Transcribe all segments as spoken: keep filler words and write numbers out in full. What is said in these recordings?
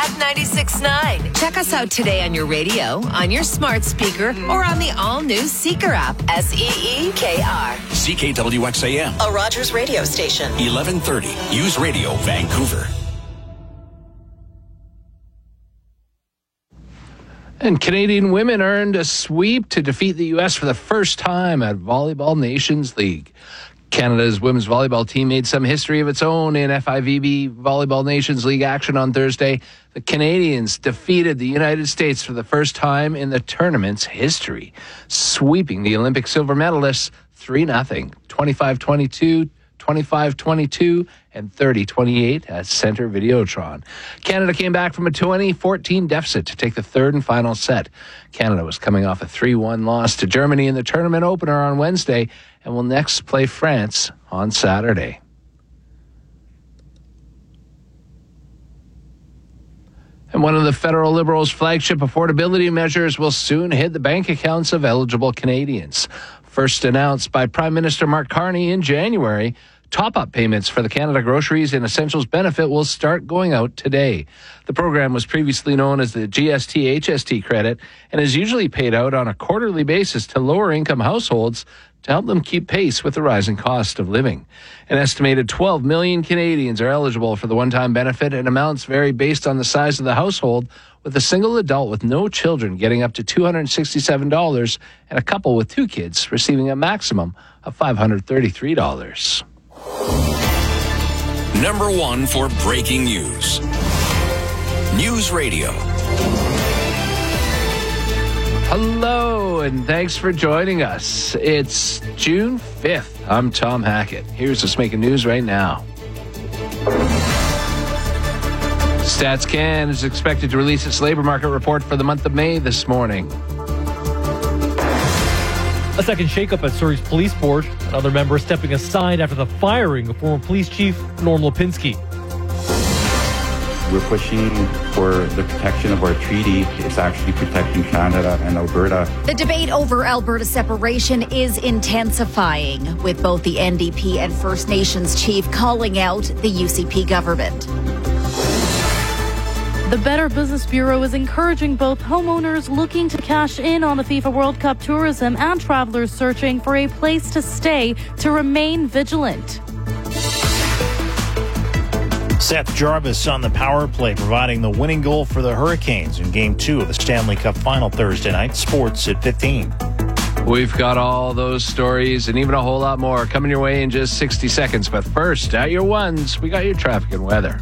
Stack ninety-six point nine. Check us out today on your radio, on your smart speaker, or on the all-new Seeker app. S E E K R. C K W X A M. A Rogers radio station. eleven thirty. Use Radio Vancouver. And Canadian women earned a sweep to defeat the U S for the first time at Volleyball Nations League. Canada's women's volleyball team made some history of its own in F I V B Volleyball Nations League action on Thursday. The Canadians defeated the United States for the first time in the tournament's history, sweeping the Olympic silver medalists three nothing, twenty-five twenty-two, twenty-five twenty-two, and thirty twenty-eight at Centre Videotron. Canada came back from a twenty fourteen deficit to take the third and final set. Canada was coming off a three one loss to Germany in the tournament opener on Wednesday and will next play France on Saturday. And one of the federal Liberals' flagship affordability measures will soon hit the bank accounts of eligible Canadians. First announced by Prime Minister Mark Carney in January, top-up payments for the Canada Groceries and Essentials benefit will start going out today. The program was previously known as the G S T H S T credit and is usually paid out on a quarterly basis to lower-income households to help them keep pace with the rising cost of living. An estimated twelve million Canadians are eligible for the one-time benefit, and amounts vary based on the size of the household, with a single adult with no children getting up to two hundred sixty-seven dollars and a couple with two kids receiving a maximum of five hundred thirty-three dollars. Number one for breaking news. News Radio. Hello, and thanks for joining us. It's June fifth. I'm Tom Hackett. Here's what's making news right now. StatsCan is expected to release its labor market report for the month of May this morning. A second shakeup at Surrey's police board. Another member stepping aside after the firing of former police chief Norm Lipinski. We're pushing for the protection of our treaty. It's actually protecting Canada and Alberta. The debate over Alberta separation is intensifying, with both the N D P and First Nations chief calling out the U C P government. The Better Business Bureau is encouraging both homeowners looking to cash in on the FIFA World Cup tourism and travelers searching for a place to stay to remain vigilant. Seth Jarvis on the power play, providing the winning goal for the Hurricanes in Game two of the Stanley Cup Final Thursday night. Sports at fifteen. We've got all those stories and even a whole lot more coming your way in just sixty seconds. But first, at your ones, we got your traffic and weather.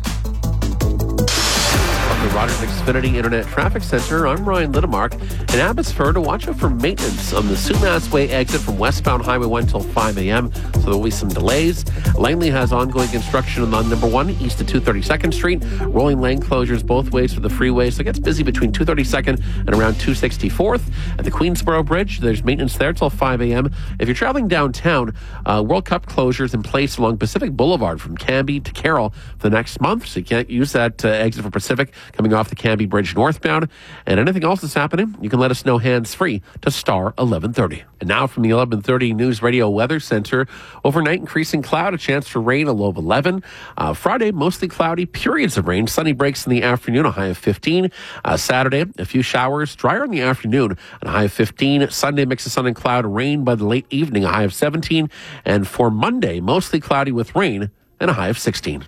The Rogers Xfinity Internet Traffic Center. I'm Ryan Littlemark. In Abbotsford, to watch out for maintenance on the Sumas Way exit from westbound Highway one until five a.m., so there will be some delays. Langley has ongoing construction on number one east of two thirty-second Street. Rolling lane closures both ways for the freeway, so it gets busy between two thirty-second and around two sixty-fourth. At the Queensboro Bridge, there's maintenance there until five a.m. If you're traveling downtown, uh, World Cup closures in place along Pacific Boulevard from Cambie to Carroll for the next month, so you can't use that uh, exit for Pacific coming off the Cambie Bridge northbound. And anything else that's happening, you can let us know hands-free to star eleven thirty. And now from the eleven thirty News Radio Weather Center, overnight increasing cloud, a chance for rain, a low of eleven. Uh, Friday, mostly cloudy, periods of rain. Sunny breaks in the afternoon, a high of fifteen. Uh, Saturday, a few showers, drier in the afternoon, and a high of fifteen. Sunday, mix of sun and cloud, rain by the late evening, a high of seventeen. And for Monday, mostly cloudy with rain and a high of sixteen.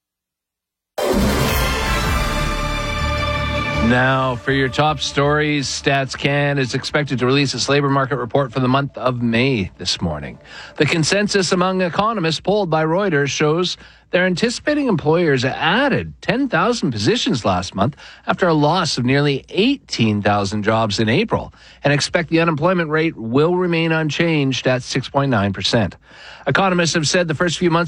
Now, for your top stories, StatsCan is expected to release its labor market report for the month of May this morning. The consensus among economists polled by Reuters shows they're anticipating employers added ten thousand positions last month after a loss of nearly eighteen thousand jobs in April, and expect the unemployment rate will remain unchanged at six point nine percent. Economists have said the first few months